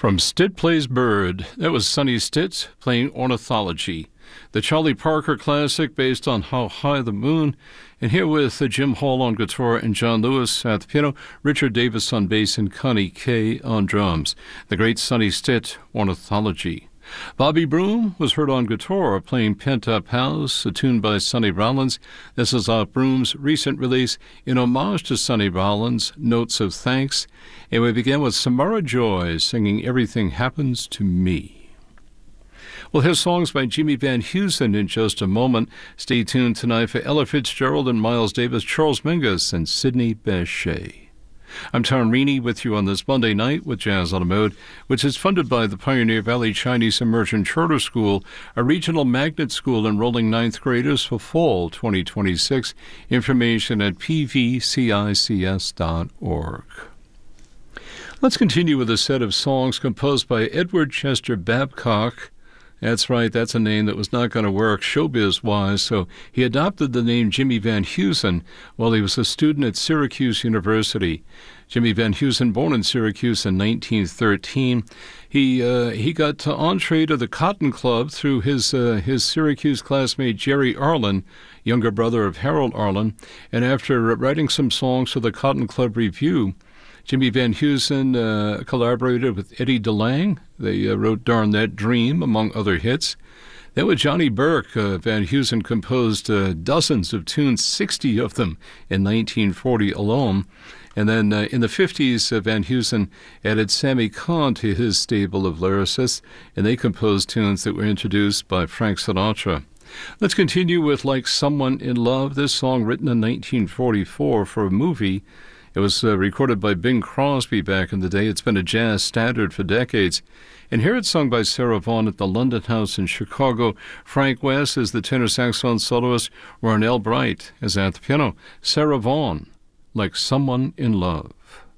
From Stitt Plays Bird, that was Sonny Stitt playing Ornithology, the Charlie Parker classic based on How High the Moon, and here with Jim Hall on guitar and John Lewis at the piano, Richard Davis on bass and Connie Kay on drums. The great Sonny Stitt, Ornithology. Bobby Broom was heard on guitar playing Pent Up House, a tune by Sonny Rollins. This is off Broom's recent release in homage to Sonny Rollins, Notes of Thanks. And we begin with Samara Joy singing Everything Happens to Me. We'll hear songs by Jimmy Van Heusen in just a moment. Stay tuned tonight for Ella Fitzgerald and Miles Davis, Charles Mingus, and Sidney Bechet. I'm Tom Reaney with you on this Monday night with Jazz on the Mode, which is funded by the Pioneer Valley Chinese Immersion Charter School, a regional magnet school enrolling ninth graders for fall 2026. Information at pvcics.org. Let's continue with a set of songs composed by Edward Chester Babcock. That's right, that's a name that was not going to work showbiz-wise, so he adopted the name Jimmy Van Heusen while he was a student at Syracuse University. Jimmy Van Heusen, born in Syracuse in 1913, he got entree to the Cotton Club through his Syracuse classmate Jerry Arlen, younger brother of Harold Arlen, and after writing some songs for the Cotton Club Review, Jimmy Van Heusen collaborated with Eddie DeLange. They wrote Darn That Dream, among other hits. Then with Johnny Burke, Van Heusen composed dozens of tunes, 60 of them in 1940 alone. And then in the 50s, Van Heusen added Sammy Cahn to his stable of lyricists, and they composed tunes that were introduced by Frank Sinatra. Let's continue with Like Someone in Love, this song written in 1944 for a movie. It was recorded by Bing Crosby back in the day. It's been a jazz standard for decades. And here it's sung by Sarah Vaughan at the London House in Chicago. Frank West is the tenor saxophone soloist. Ronell Bright is at the piano. Sarah Vaughan, Like Someone in Love.